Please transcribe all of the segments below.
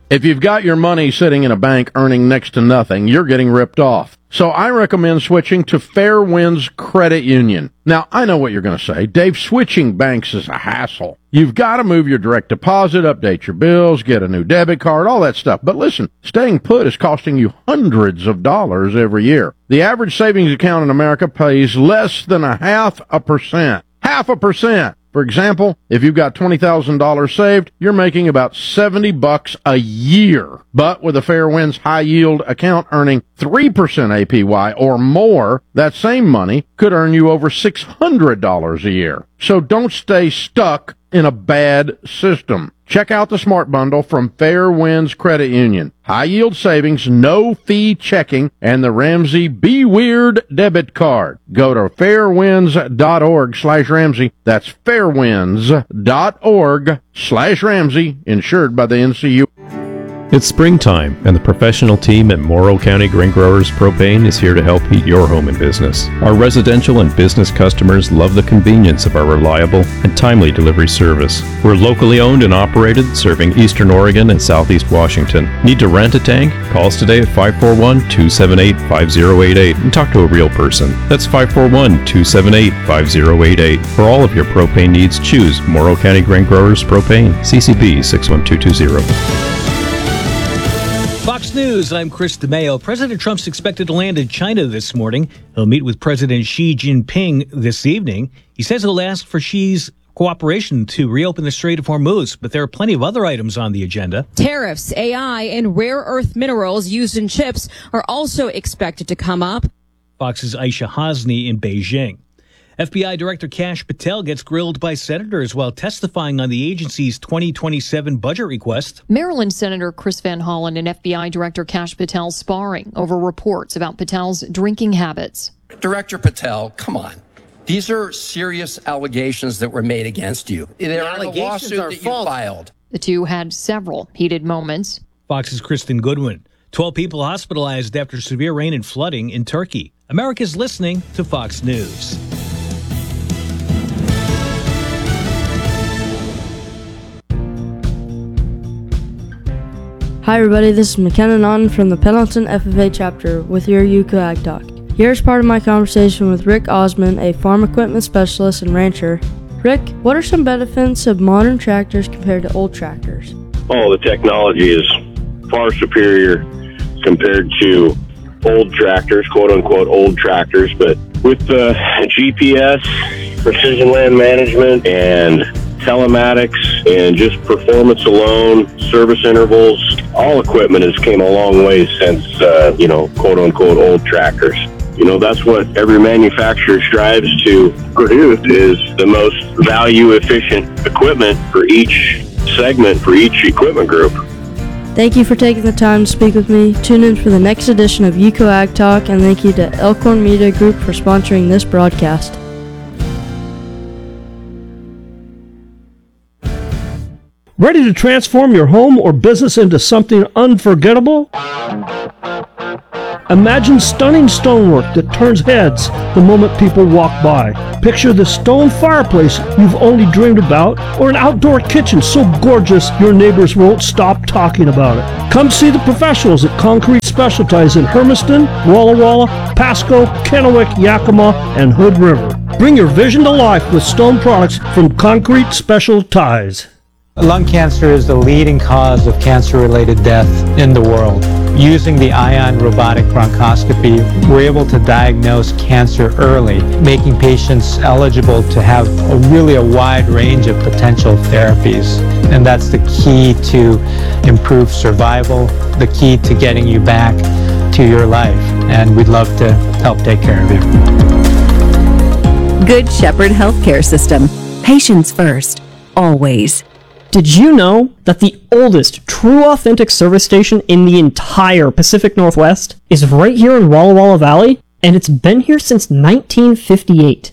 If you've got your money sitting in a bank earning next to nothing, you're getting ripped off. So I recommend switching to Fairwinds Credit Union. Now, I know what you're going to say. Dave, switching banks is a hassle. You've got to move your direct deposit, update your bills, get a new debit card, all that stuff. But listen, staying put is costing you hundreds of dollars every year. The average savings account in America pays less than 0.5%. 0.5%. For example, if you've got $20,000 saved, you're making about $70 a year. But with a Fairwinds high yield account earning 3% APY or more, that same money could earn you over $600 a year. So don't stay stuck in a bad system. Check out the Smart Bundle from Fairwinds Credit Union. High yield savings, no fee checking, and the Ramsey Be Weird debit card. Go to fairwinds.org/Ramsey. That's fairwinds.org/Ramsey, insured by the NCU. It's springtime, and the professional team at Morrow County Grain Growers Propane is here to help heat your home and business. Our residential and business customers love the convenience of our reliable and timely delivery service. We're locally owned and operated, serving Eastern Oregon and Southeast Washington. Need to rent a tank? Call us today at 541-278-5088 and talk to a real person. That's 541-278-5088. For all of your propane needs, choose Morrow County Grain Growers Propane, CCB 61220. Fox News, I'm Chris DeMeo. President Trump's expected to land in China this morning. He'll meet with President Xi Jinping this evening. He says he'll ask for Xi's cooperation to reopen the Strait of Hormuz, but there are plenty of other items on the agenda. Tariffs, AI, and rare earth minerals used in chips are also expected to come up. Fox's Aisha Hasni in Beijing. FBI Director Kash Patel gets grilled by senators while testifying on the agency's 2027 budget request. Maryland Senator Chris Van Hollen and FBI Director Kash Patel sparring over reports about Patel's drinking habits. Director Patel, come on. These are serious allegations that were made against you. They're in a lawsuit that you filed. The two had several heated moments. Fox's Kristen Goodwin. 12 people hospitalized after severe rain and flooding in Turkey. America's listening to Fox News. Hi everybody, this is McKenna Naughton from the Pendleton FFA chapter with your UCO Ag Talk. Here's part of my conversation with Rick Osmond, a farm equipment specialist and rancher. Rick, what are some benefits of modern tractors compared to old tractors? Oh, the technology is far superior compared to old tractors, quote-unquote old tractors, but with the GPS, precision land management, and telematics and just performance alone, service intervals, all equipment has came a long way since, quote-unquote old tractors. That's what every manufacturer strives to produce, is the most value-efficient equipment for each segment, for each equipment group. Thank you for taking the time to speak with me. Tune in for the next edition of UCO Ag Talk, and thank you to Elkhorn Media Group for sponsoring this broadcast. Ready to transform your home or business into something unforgettable? Imagine stunning stonework that turns heads the moment people walk by. Picture the stone fireplace you've only dreamed about, or an outdoor kitchen so gorgeous your neighbors won't stop talking about it. Come see the professionals at Concrete Specialties in Hermiston, Walla Walla, Pasco, Kennewick, Yakima, and Hood River. Bring your vision to life with stone products from Concrete Specialties. Lung cancer is the leading cause of cancer-related death in the world. Using the Ion robotic bronchoscopy, we're able to diagnose cancer early, making patients eligible to have a wide range of potential therapies. And that's the key to improved survival, the key to getting you back to your life. And we'd love to help take care of you. Good Shepherd Healthcare System. Patients first, always. Did you know that the oldest true authentic service station in the entire Pacific Northwest is right here in Walla Walla Valley? And it's been here since 1958.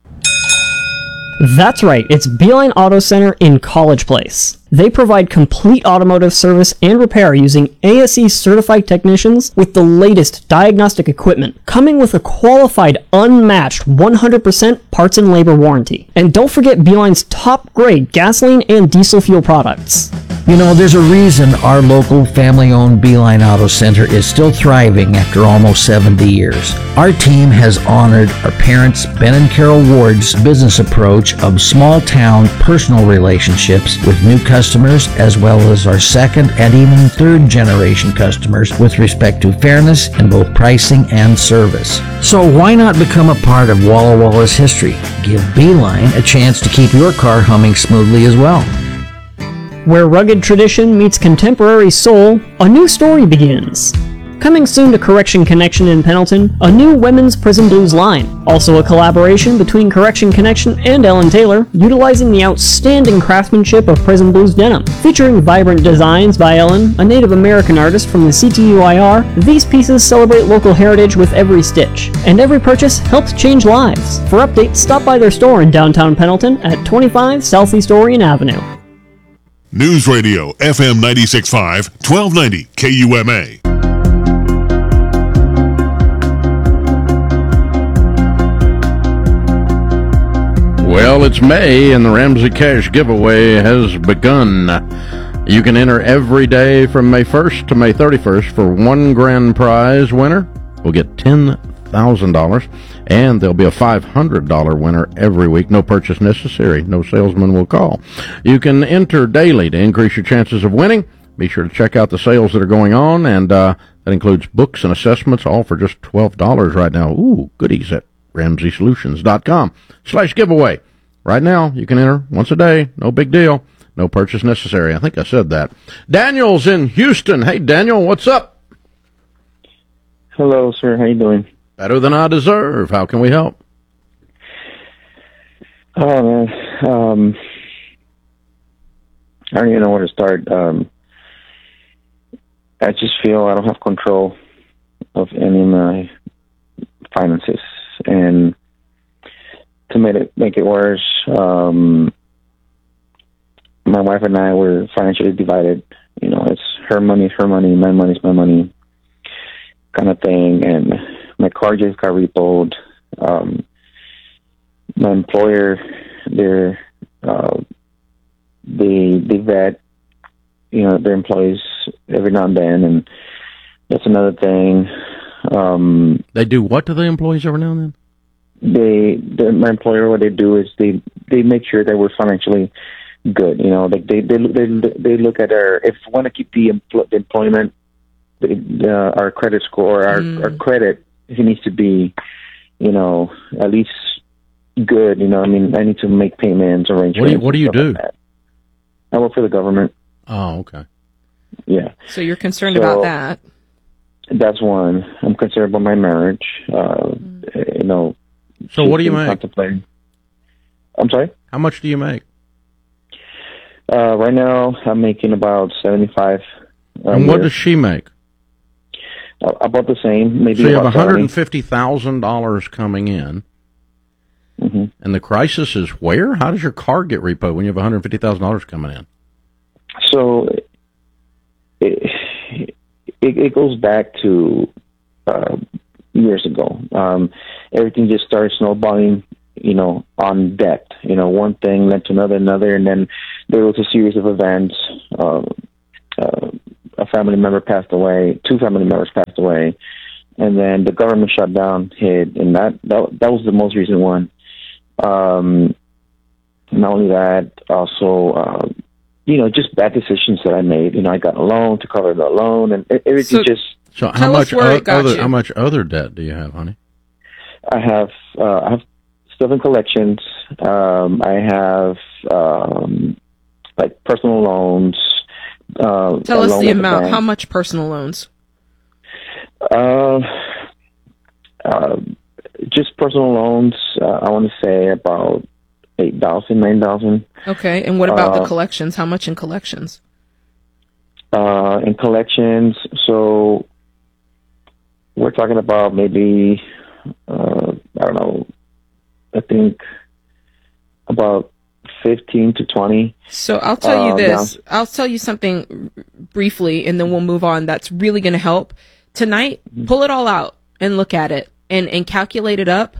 That's right, it's Beeline Auto Center in College Place. They provide complete automotive service and repair using ASE certified technicians with the latest diagnostic equipment, coming with a qualified, unmatched 100% parts and labor warranty. And don't forget Beeline's top grade gasoline and diesel fuel products. You know, there's a reason our local family-owned Beeline Auto Center is still thriving after almost 70 years. Our team has honored our parents, Ben and Carol Ward's business approach of small-town personal relationships with new customers, as well as our second and even third-generation customers with respect to fairness in both pricing and service. So why not become a part of Walla Walla's history? Give Beeline a chance to keep your car humming smoothly as well. Where rugged tradition meets contemporary soul, a new story begins. Coming soon to Correction Connection in Pendleton, a new women's Prison Blues line. Also a collaboration between Correction Connection and Ellen Taylor, utilizing the outstanding craftsmanship of Prison Blues denim. Featuring vibrant designs by Ellen, a Native American artist from the CTUIR, these pieces celebrate local heritage with every stitch. And every purchase helps change lives. For updates, stop by their store in downtown Pendleton at 25 Southeast Orion Avenue. News Radio, FM 96.5, 1290 KUMA. Well, it's May, and the Ramsey Cash giveaway has begun. You can enter every day from May 1st to May 31st for one grand prize winner. We'll get $10,000, and there'll be a $500 winner every week. No purchase necessary. No salesman will call. You can enter daily to increase your chances of winning. Be sure to check out the sales that are going on, and that includes books and assessments, all for just $12 right now. Ooh, goodies at RamseySolutions.com/giveaway. Right now, you can enter once a day. No big deal. No purchase necessary. I think I said that. Daniel's in Houston. Hey, Daniel, what's up? Hello, sir. How you doing? Better than I deserve. How can we help? Oh, man. I don't even know where to start. I just feel I don't have control of any of my finances. And to make it worse, my wife and I were financially divided. You know, it's her money's her money, my money's my money, kind of thing. And my car just got repoed. My employer, they vet, you know, their employees every now and then, and that's another thing. They do what to the employees every now and then? My employer, what they do is they make sure that we're financially good. You know, like they look at if we want to keep the employment, our credit score, our credit, it needs to be, you know, at least good. You know, I mean, I need to make payments, arrangements. What do you do? Like I work for the government. Oh, okay. Yeah. So you're concerned about that. That's one. I'm concerned about my marriage. You know. So what do you make? I'm sorry? How much do you make? Right now, I'm making about 75. And what does she make? About the same. Maybe. So you have $150,000 coming in. Mm-hmm. And the crisis is where? How does your car get repoed when you have $150,000 coming in? So it goes back to years ago. Everything just started snowballing, you know, on debt. You know, one thing led to another, and then there was a series of events. A family member passed away, 2 family members passed away, and then the government shutdown hit, and that was the most recent one. Not only that, also, you know, just bad decisions that I made. You know, I got a loan to cover the loan, and everything just. So how much other debt do you have, honey? I have stuff in collections. I have like personal loans. Tell us the amount. How much personal loans? Just personal loans. I want to say about 8,000, 9,000. Okay, and what about the collections? How much in collections? In collections, so we're talking about maybe, I don't know, I think about 15 to 20. So I'll tell you this. I'll tell you something briefly, and then we'll move on. That's really going to help. Tonight, pull it all out and look at it and calculate it up.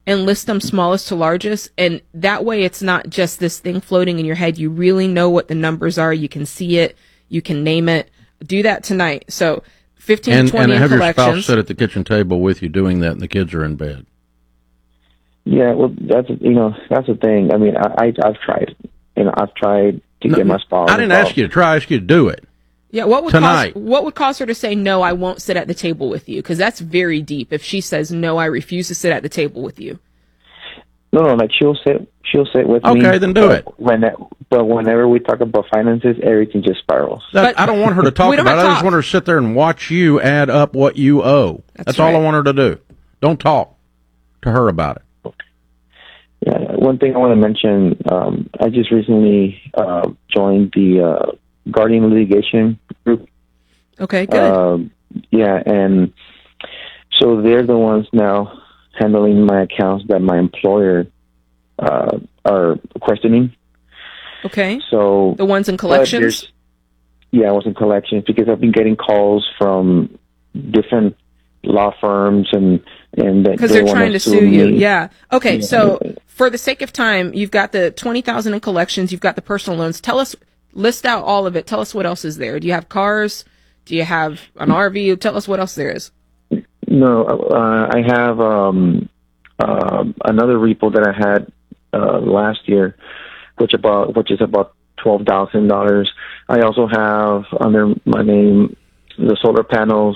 and list them smallest to largest. And that way it's not just this thing floating in your head. You really know what the numbers are. You can see it. You can name it. Do that tonight. So 15 to 20 and have collections. your spouse sit at the kitchen table with you doing that, and the kids are in bed. Yeah, well, that's the thing. I mean, I've tried. I've tried to get my spouse. I didn't ask you to try. I asked you to do it. Yeah, what would tonight? What would cause her to say no? I won't sit at the table with you, because that's very deep. If she says no, I refuse to sit at the table with you. No, like she'll sit with me. Okay, then do it. But whenever we talk about finances, everything just spirals. I don't want her to talk about it. I just want her to sit there and watch you add up what you owe. That's all I want her to do. Don't talk to her about it. Yeah, one thing I want to mention, I just recently joined the Guardian Litigation Group. Okay, good. Yeah, and so they're the ones now handling my accounts that my employer are questioning. Okay. So the ones in collections? Yeah, I was in collections because I've been getting calls from different law firms and because they're trying to sue you. Yeah. Okay. Yeah. So for the sake of time, you've got the 20,000 in collections. You've got the personal loans. List out all of it. Tell us what else is there. Do you have cars? Do you have an RV? Tell us what else there is. No, I have another repo that I had last year, which is about $12,000. I also have under my name the solar panels,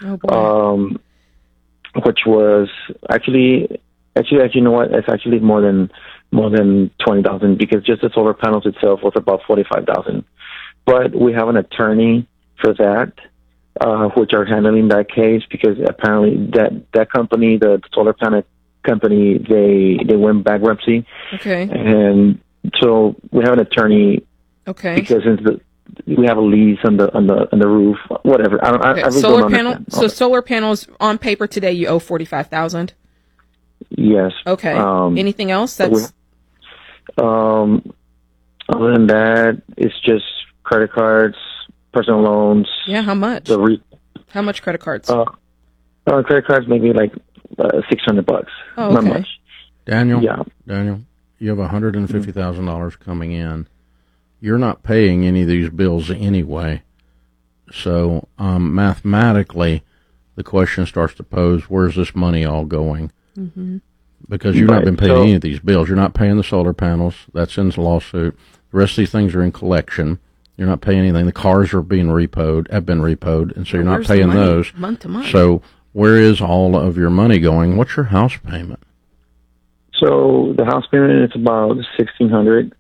which was actually, you know what? It's actually more than 20,000 because just the solar panels itself was about 45,000. But we have an attorney for that, which are handling that case because apparently that company, the solar panel company, they went bankruptcy. Okay. And so we have an attorney. Okay. Because we have a lease on the roof, whatever. I really solar panel. So solar panels on paper today, you owe 45,000. Yes. Okay. Anything else? That's. Other than that, it's just credit cards, personal loans. Yeah. How much? How much credit cards? Credit cards maybe like $600. Oh, okay. Not much. Daniel. Yeah. Daniel, you have $150,000 coming in. You're not paying any of these bills anyway. So mathematically, the question starts to pose, where's this money all going? Mm-hmm. Because you've not been paying any of these bills. You're not paying the solar panels. That's in the lawsuit. The rest of these things are in collection. You're not paying anything. The cars are have been repoed, and so you're not paying those. Month to month. So where is all of your money going? What's your house payment? So the house payment is about $1,600.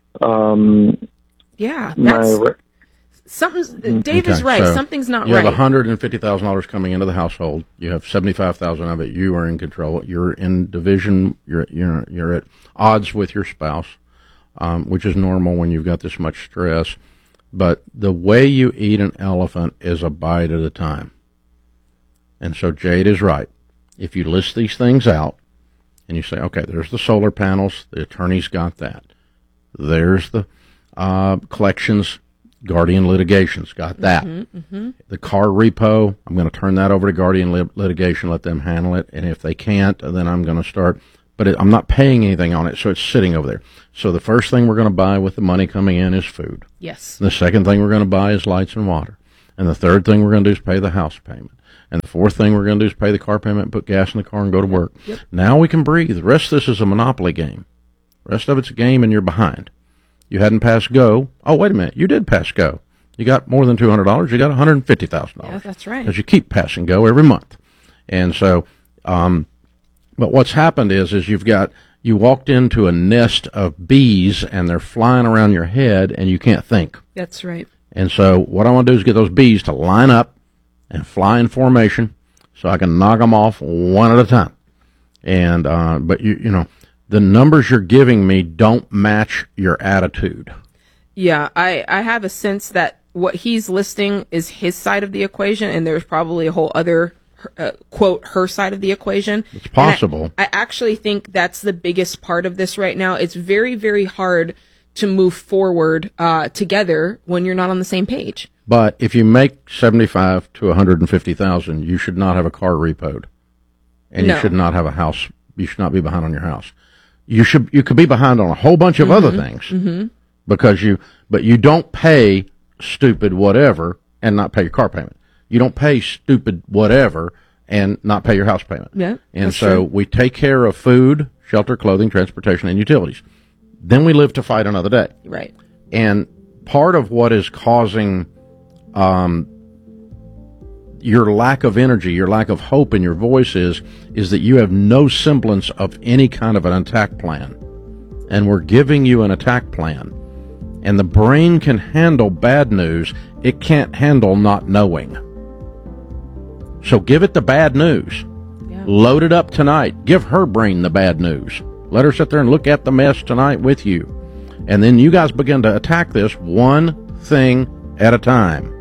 Yeah, that's something's. Dave is right. So something's not right. right. You have $150,000 coming into the household. You have $75,000 of it. You are in control. You're in division. You're at odds with your spouse, which is normal when you've got this much stress. But the way you eat an elephant is a bite at a time. And so Jade is right. If you list these things out and you say, okay, there's the solar panels. The attorney's got that. There's the collections, Guardian Litigation's got that. Mm-hmm, mm-hmm. The car repo, I'm going to turn that over to Guardian Litigation, let them handle it. And if they can't, then I'm going to start. But I'm not paying anything on it, so it's sitting over there. So the first thing we're going to buy with the money coming in is food. Yes. The second thing we're going to buy is lights and water. And the third thing we're going to do is pay the house payment. And the fourth thing we're going to do is pay the car payment, put gas in the car, and go to work. Yep. Now we can breathe. The rest of this is a Monopoly game. The rest of it's a game, and you're behind. You hadn't passed go. Oh, wait a minute. You did pass go. You got more than $200. You got $150,000. Yeah, that's right. Because you keep passing go every month. And so, but what's happened is you walked into a nest of bees, and they're flying around your head, and you can't think. That's right. And so what I want to do is get those bees to line up and fly in formation so I can knock them off one at a time. And, but you know, the numbers you're giving me don't match your attitude. Yeah, I have a sense that what he's listing is his side of the equation, and there's probably a whole other, quote, her side of the equation. It's possible. I actually think that's the biggest part of this right now. It's very, very hard to move forward together when you're not on the same page. But if you make $75,000 to $150,000, you should not have a car repoed, and you should not have a house you should not be behind on your house. You could be behind on a whole bunch of other things because but you don't pay stupid whatever and not pay your car payment. You don't pay stupid whatever and not pay your house payment. Yeah. And so we take care of food, shelter, clothing, transportation, and utilities. Then we live to fight another day. Right. And part of what is causing your lack of energy, your lack of hope in your voice is that you have no semblance of any kind of an attack plan. And we're giving you an attack plan. And the brain can handle bad news. It can't handle not knowing. So give it the bad news. Yeah. Load it up tonight. Give her brain the bad news. Let her sit there and look at the mess tonight with you. And then you guys begin to attack this one thing at a time.